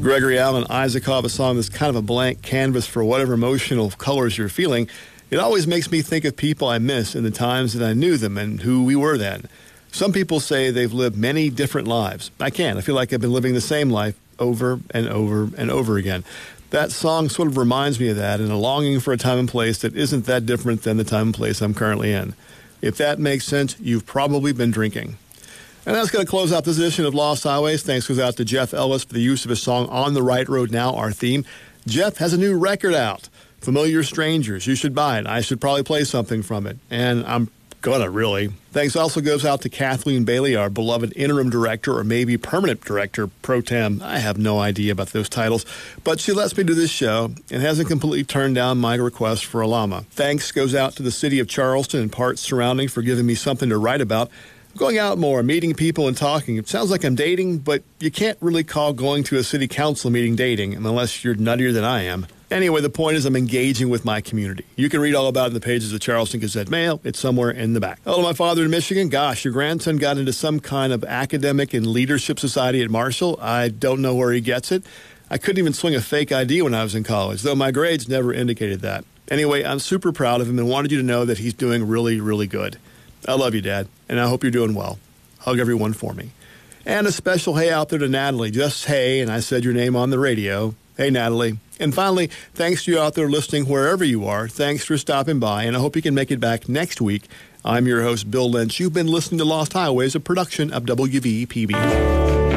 Gregory Alan Isakov, a song that's kind of a blank canvas for whatever emotional colors you're feeling. It always makes me think of people I miss in the times that I knew them and who we were then. Some people say they've lived many different lives. I can't. I feel like I've been living the same life over and over and over again. That song sort of reminds me of that and a longing for a time and place that isn't that different than the time and place I'm currently in. If that makes sense, you've probably been drinking. And that's going to close out this edition of Lost Highways. Thanks goes out to Jeff Ellis for the use of his song On the Right Road Now, our theme. Jeff has a new record out, Familiar Strangers. You should buy it. I should probably play something from it. And I'm gonna, really. Thanks also goes out to Kathleen Bailey, our beloved interim director, or maybe permanent director, pro tem. I have no idea about those titles. But she lets me do this show and hasn't completely turned down my request for a llama. Thanks goes out to the city of Charleston and parts surrounding for giving me something to write about. Going out more, meeting people and talking. It sounds like I'm dating, but you can't really call going to a city council meeting dating unless you're nuttier than I am. Anyway, the point is I'm engaging with my community. You can read all about it in the pages of the Charleston Gazette Mail. It's somewhere in the back. Hello to my father in Michigan. Gosh, your grandson got into some kind of academic and leadership society at Marshall. I don't know where he gets it. I couldn't even swing a fake ID when I was in college, though my grades never indicated that. Anyway, I'm super proud of him and wanted you to know that he's doing really, really good. I love you, Dad, and I hope you're doing well. Hug everyone for me. And a special hey out there to Natalie. Just hey, and I said your name on the radio. Hey, Natalie. And finally, thanks to you out there listening wherever you are. Thanks for stopping by, and I hope you can make it back next week. I'm your host, Bill Lynch. You've been listening to Lost Highways, a production of WVPB.